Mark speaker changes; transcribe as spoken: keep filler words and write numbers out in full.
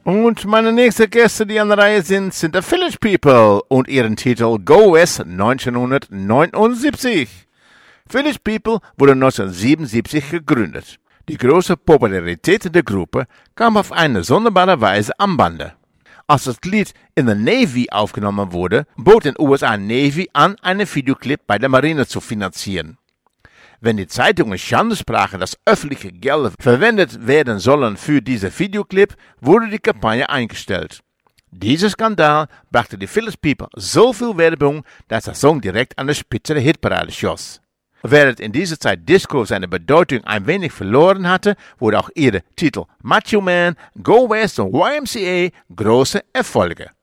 Speaker 1: Und meine nächsten Gäste, die an der Reihe sind, sind The Village People und ihren Titel Go West neunzehnhundertneunundsiebzig. Village People wurde neunzehnhundertsiebenundsiebzig gegründet. Die große Popularität der Gruppe kam auf eine sonderbare Weise am Bande. Als das Lied in the Navy aufgenommen wurde, bot den U S A Navy an, einen Videoclip bei der Marine zu finanzieren. Wenn die Zeitungen Schande sprachen, dass öffentliche Gelder verwendet werden sollen für diesen Videoclip, wurde die Kampagne eingestellt. Dieser Skandal brachte die Village People so viel Werbung, dass der Song direkt an der Spitze der Hitparade schoss. Während in dieser Zeit Disco seine Bedeutung ein wenig verloren hatte, wurde auch ihre Titel Macho Man, Go West und Y M C A große Erfolge.